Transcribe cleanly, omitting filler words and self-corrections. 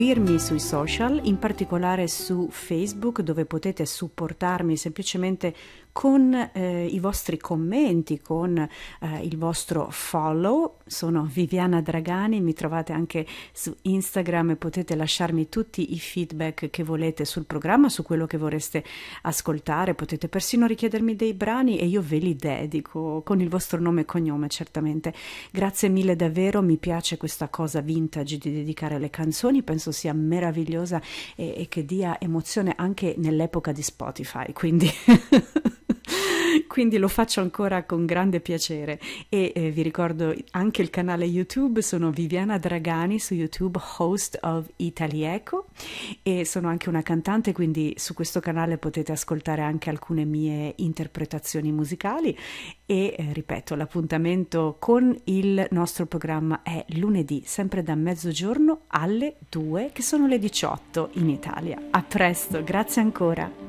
seguirmi sui social, in particolare su Facebook, dove potete supportarmi semplicemente con i vostri commenti, con il vostro follow. Sono Viviana Dragani, mi trovate anche su Instagram e potete lasciarmi tutti i feedback che volete sul programma, su quello che vorreste ascoltare. Potete persino richiedermi dei brani e io ve li dedico con il vostro nome e cognome, certamente. Grazie mille davvero, mi piace questa cosa vintage di dedicare le canzoni, penso sia meravigliosa e che dia emozione anche nell'epoca di Spotify, quindi quindi lo faccio ancora con grande piacere. E vi ricordo anche il canale YouTube, sono Viviana Dragani su YouTube, host of Italieco, e sono anche una cantante, quindi su questo canale potete ascoltare anche alcune mie interpretazioni musicali. E ripeto, l'appuntamento con il nostro programma è lunedì, sempre da mezzogiorno alle 2, che sono le 18 in Italia. A presto, grazie ancora.